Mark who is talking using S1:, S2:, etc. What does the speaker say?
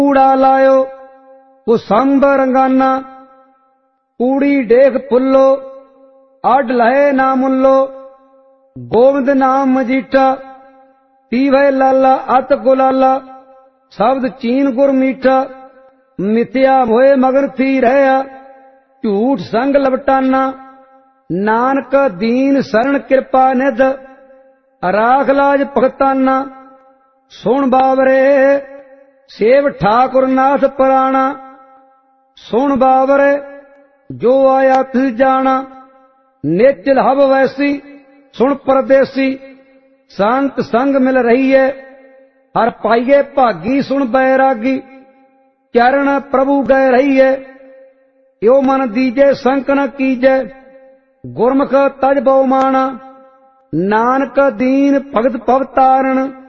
S1: कूड़ा लायो कुसंब रंगाना, कूड़ी डेख फुल्लो आड लहे ना मुल्लो, गोविंद नाम मजीठा पीवे लाला अत गुलाला, शब्द चीन गुर मीठा, मिथ्या होए मगन थी रहा, झूठ संग लपटाना, नानक दीन शरण कृपा निध, राख लाज भगताना। सुन बावरे सेव ठाकुर नाथ पुराणा, सुन बावरे जो आया तिस जाना, नेचल हब वैसी सुन परदेसी, संत संग मिल रही है, हर पाइये भागी सुन बैरागी, चरण प्रभु गए रही है, यो मन दीजे संक न कीजे, गुरमुख तज बहु माना, नानक दीन भगत भव तारण।